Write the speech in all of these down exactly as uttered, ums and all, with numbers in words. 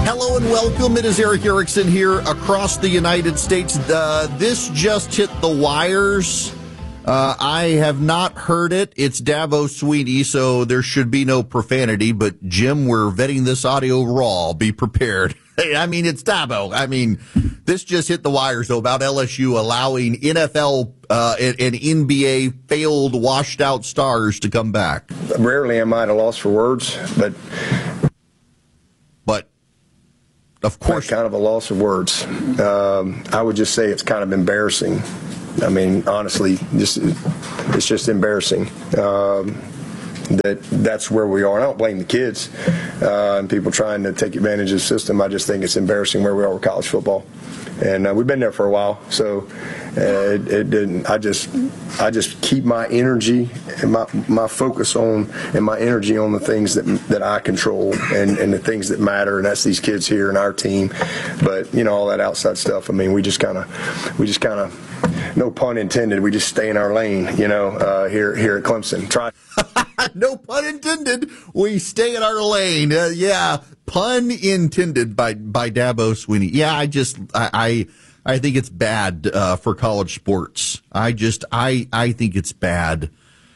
Hello and welcome. It is Eric Erickson here across the United States. Uh, this just hit the wires. Uh, I have not heard it. It's Dabo Swinney, so there should be no profanity. But, Jim, we're vetting this audio raw. Be prepared. I mean, it's Dabo. I mean, this just hit the wires, though, about L S U allowing N F L uh, and, and N B A failed, washed-out stars to come back. Rarely am I at a loss for words, but... But... Of course. Kind of a loss of words. Um, I would just say it's kind of embarrassing. I mean, honestly, just, it's just embarrassing um, that that's where we are. I don't blame the kids uh, and people trying to take advantage of the system. I just think it's embarrassing where we are with college football. And uh, we've been there for a while, so uh, it, it didn't. I just, I just keep my energy and my my focus on and my energy on the things that that I control and, and the things that matter, and that's these kids here and our team. But you know, all that outside stuff. I mean, we just kind of, we just kind of, no pun intended. We just stay in our lane, you know, uh, here here at Clemson. Try. No pun intended. We stay in our lane. Uh, yeah, pun intended by by Dabo Swinney. Yeah, I just I I, I think it's bad uh, for college sports. I just I I think it's bad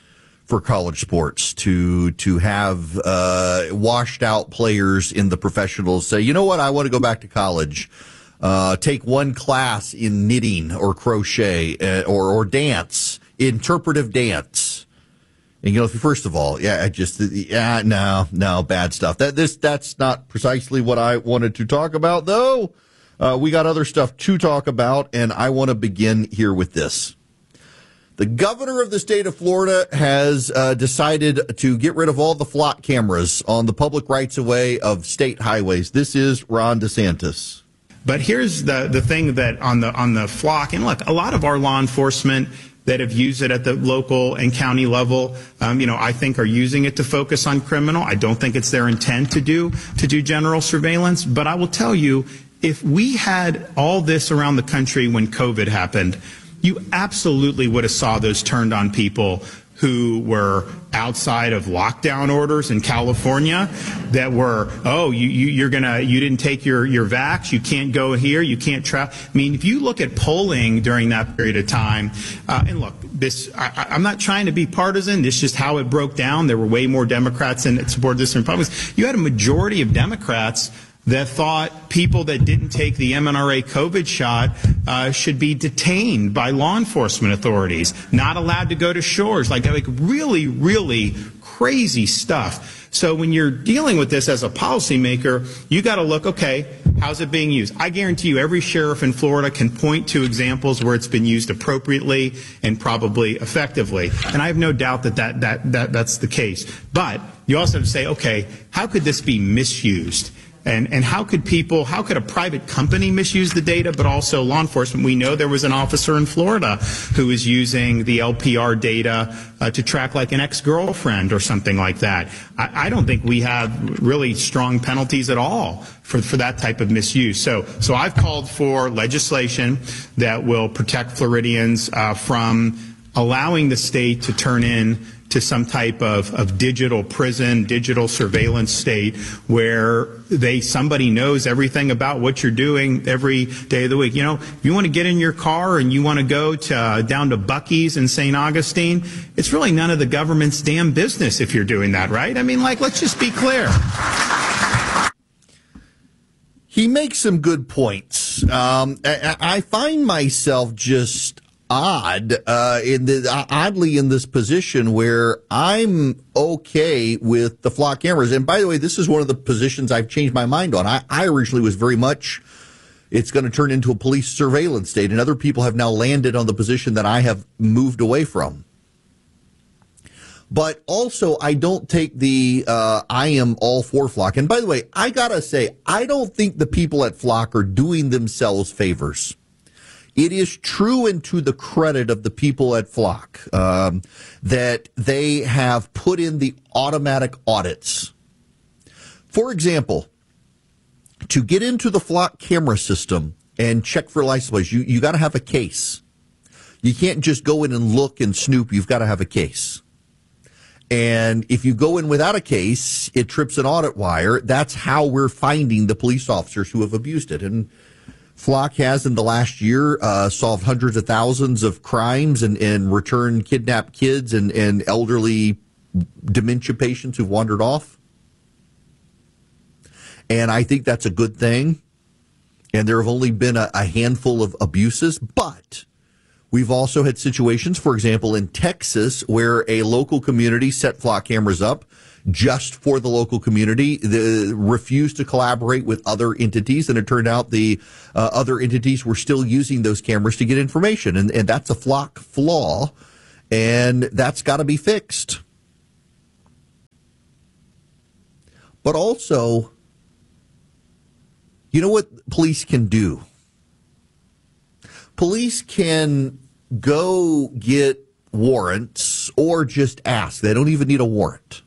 for college sports to to have uh, washed out players in the professionals say, you know what, I want to go back to college. Uh, take one class in knitting or crochet uh, or or dance, interpretive dance. And, you know, first of all, yeah, I just, yeah, no, no, bad stuff. That this that's not precisely what I wanted to talk about, though. Uh, we got other stuff to talk about, and I want to begin here with this. The governor of the state of Florida has uh, decided to get rid of all the flock cameras on the public rights-of-way of state highways. This is Ron DeSantis. But here's the the thing that on the on the flock, and look, a lot of our law enforcement that have used it at the local and county level, um, you know, I think are using it to focus on criminal. I don't think it's their intent to do to do general surveillance. But I will tell you, if we had all this around the country when COVID happened, you absolutely would have saw those turned on people who were outside of lockdown orders in California that were, oh, you, you, you're gonna, you didn't take your, your vax, you can't go here, you can't travel. I mean, if you look at polling during that period of time, uh, and look, this, I, I'm not trying to be partisan, this is just how it broke down. There were way more Democrats that supported this than Republicans. You had a majority of Democrats that thought people that didn't take the M N R A COVID shot uh, should be detained by law enforcement authorities, not allowed to go to shores, like, like really, really crazy stuff. So when you're dealing with this as a policymaker, you got to look, okay, how's it being used? I guarantee you every sheriff in Florida can point to examples where it's been used appropriately and probably effectively. And I have no doubt that, that, that, that that's the case. But you also have to say, okay, how could this be misused? And, and how could people, how could a private company misuse the data, but also law enforcement? We know there was an officer in Florida who was using the L P R data uh, to track like an ex-girlfriend or something like that. I, I don't think we have really strong penalties at all for, for that type of misuse. So, so I've called for legislation that will protect Floridians uh, from allowing the state to turn in to some type of, of digital prison, digital surveillance state where they somebody knows everything about what you're doing every day of the week. You know, if you want to get in your car and you want to go to uh, down to Buc-ee's in Saint Augustine, it's really none of the government's damn business if you're doing that, right? I mean, like, let's just be clear. He makes some good points. Um, I, I find myself just odd, uh, in the, uh, oddly in this position where I'm okay with the flock cameras. And by the way, this is one of the positions I've changed my mind on. I, I originally was very much, it's going to turn into a police surveillance state, and other people have now landed on the position that I have moved away from. But also, I don't take the, uh, I am all for Flock. And by the way, I gotta say, I don't think the people at Flock are doing themselves favors. It is true, and to the credit of the people at Flock, um, that they have put in the automatic audits. For example, to get into the Flock camera system and check for license plates, you, you got to have a case. You can't just go in and look and snoop. You've got to have a case. And if you go in without a case, it trips an audit wire. That's how we're finding the police officers who have abused it. And Flock has, in the last year, uh, solved hundreds of thousands of crimes and, and returned kidnapped kids and, and elderly dementia patients who've wandered off. And I think that's a good thing. And there have only been a, a handful of abuses, but we've also had situations, for example, in Texas, where a local community set Flock cameras up just for the local community, the, refused to collaborate with other entities, and it turned out the uh, other entities were still using those cameras to get information, and, and that's a Flock flaw, and that's got to be fixed. But also, you know what police can do? Police can go get warrants or just ask. They don't even need a warrant.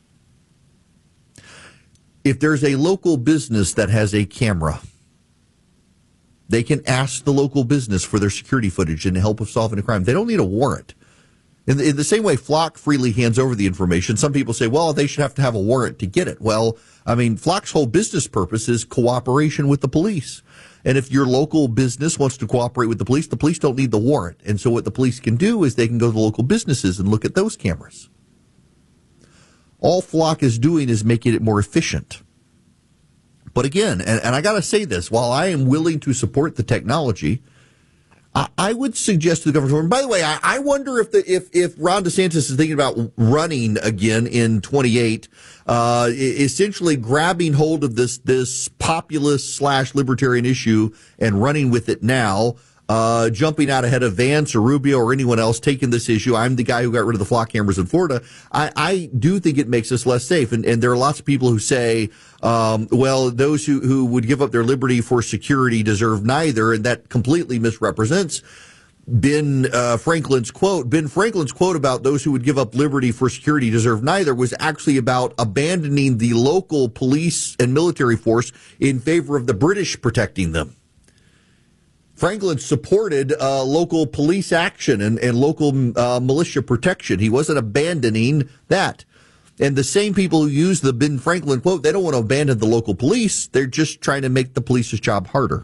If there's a local business that has a camera, they can ask the local business for their security footage and help with solving a crime. They don't need a warrant. In the, in the same way Flock freely hands over the information, some people say, well, they should have to have a warrant to get it. Well, I mean, Flock's whole business purpose is cooperation with the police. And if your local business wants to cooperate with the police, the police don't need the warrant. And so what the police can do is they can go to the local businesses and look at those cameras. All Flock is doing is making it more efficient. But again, and, and I got to say this, while I am willing to support the technology, I, I would suggest to the government, and by the way, I, I wonder if the if if Ron DeSantis is thinking about running again in twenty-eight, uh, essentially grabbing hold of this this populist slash libertarian issue and running with it now, uh, jumping out ahead of Vance or Rubio or anyone else taking this issue. I'm the guy who got rid of the Flock cameras in Florida. I, I do think it makes us less safe. And, and there are lots of people who say, um, well, those who, who would give up their liberty for security deserve neither. And that completely misrepresents Ben uh, Franklin's quote. Ben Franklin's quote about those who would give up liberty for security deserve neither was actually about abandoning the local police and military force in favor of the British protecting them. Franklin supported uh, local police action and, and local uh, militia protection. He wasn't abandoning that. And the same people who use the Ben Franklin quote, they don't want to abandon the local police. They're just trying to make the police's job harder.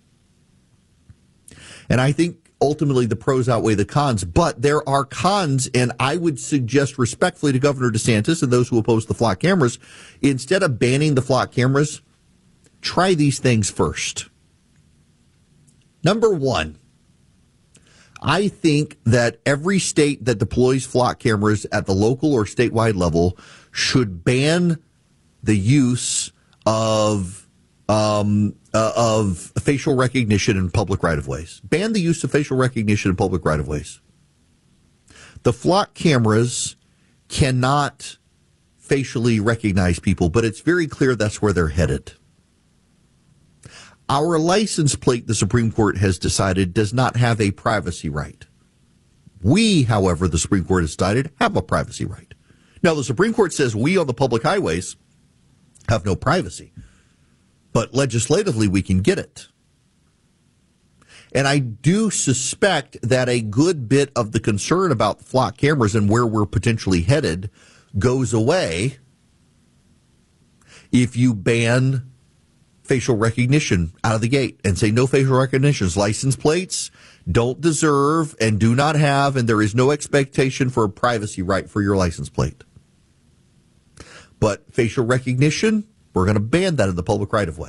And I think ultimately the pros outweigh the cons, but there are cons, and I would suggest respectfully to Governor DeSantis and those who oppose the Flock cameras, instead of banning the Flock cameras, try these things first. Number one, I think that every state that deploys Flock cameras at the local or statewide level should ban the use of um, uh, of facial recognition in public right-of-ways. Ban the use of facial recognition in public right-of-ways. The Flock cameras cannot facially recognize people, but it's very clear that's where they're headed. Our license plate, the Supreme Court has decided, does not have a privacy right. We, however, the Supreme Court has decided, have a privacy right. Now, the Supreme Court says we on the public highways have no privacy, but legislatively we can get it. And I do suspect that a good bit of the concern about Flock cameras and where we're potentially headed goes away if you ban facial recognition out of the gate and say no facial recognitions. License plates don't deserve and do not have, and there is no expectation for a privacy right for your license plate. But facial recognition, we're going to ban that in the public right-of-way.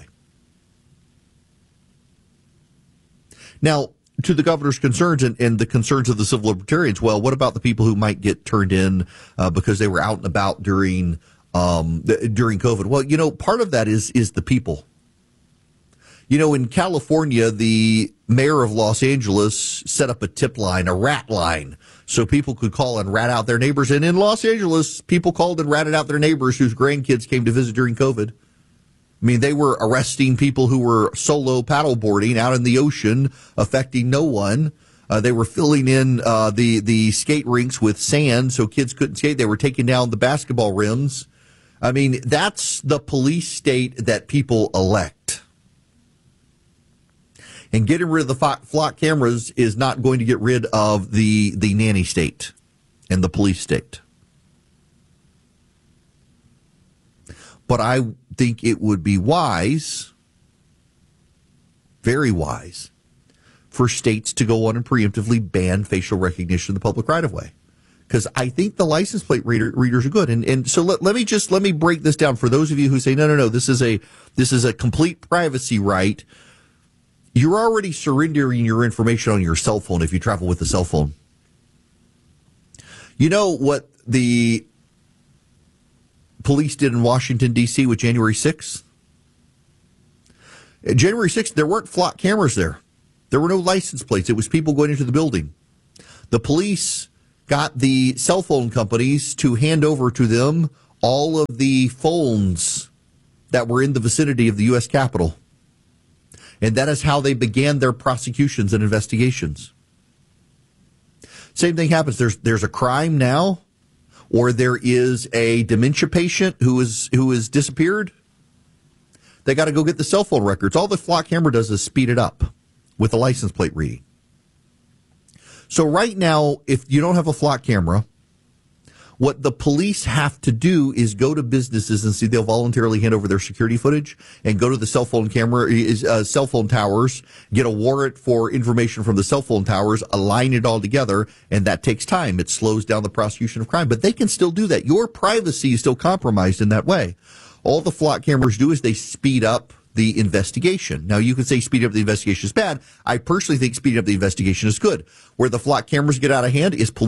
Now, to the governor's concerns and, and the concerns of the civil libertarians, well, what about the people who might get turned in uh, because they were out and about during um, the, during COVID? Well, you know, part of that is is the people. You know, in California, the mayor of Los Angeles set up a tip line, a rat line, so people could call and rat out their neighbors. And in Los Angeles, people called and ratted out their neighbors whose grandkids came to visit during COVID. I mean, they were arresting people who were solo paddleboarding out in the ocean, affecting no one. Uh, they were filling in uh, the, the skate rinks with sand so kids couldn't skate. They were taking down the basketball rims. I mean, that's the police state that people elect. And getting rid of the Flock cameras is not going to get rid of the, the nanny state and the police state. But I think it would be wise, very wise, for states to go on and preemptively ban facial recognition in the public right-of-way. Because I think the license plate reader, readers are good. And and so let, let me just, let me break this down for those of you who say, no, no, no, this is a, this is a complete privacy right. You're already surrendering your information on your cell phone if you travel with a cell phone. You know what the police did in Washington, D C with January sixth? January sixth, there weren't flock cameras there. There were no license plates. It was people going into the building. The police got the cell phone companies to hand over to them all of the phones that were in the vicinity of the U S Capitol. And that is how they began their prosecutions and investigations. Same thing happens. There's there's a crime now, or there is a dementia patient who is who is disappeared. They got to go get the cell phone records. All the flock camera does is speed it up with the license plate reading. So right now, if you don't have a flock camera, what the police have to do is go to businesses and see they'll voluntarily hand over their security footage and go to the cell phone camera, uh, cell phone towers, get a warrant for information from the cell phone towers, align it all together, and that takes time. It slows down the prosecution of crime, but they can still do that. Your privacy is still compromised in that way. All the flock cameras do is they speed up the investigation. Now, you can say speeding up the investigation is bad. I personally think speeding up the investigation is good. Where the flock cameras get out of hand is